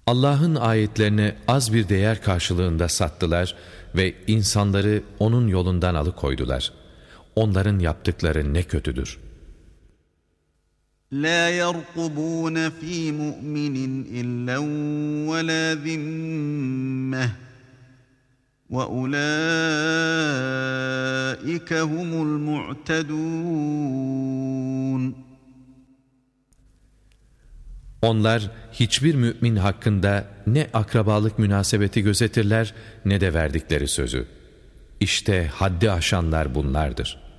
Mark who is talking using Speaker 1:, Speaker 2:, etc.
Speaker 1: Allah'ın ayetlerini az bir değer karşılığında sattılar ve insanları onun yolundan alıkoydular. Onların yaptıkları ne kötüdür.
Speaker 2: لَا يَرْقُبُونَ ف۪ي مُؤْمِنٍ اِلَّا وَلَا ذِمَّةٍ وَاُولَٰئِكَ هُمُ الْمُعْتَدُونَ
Speaker 1: Onlar hiçbir mümin hakkında ne akrabalık münasebeti gözetirler ne de verdikleri sözü. İşte haddi aşanlar bunlardır.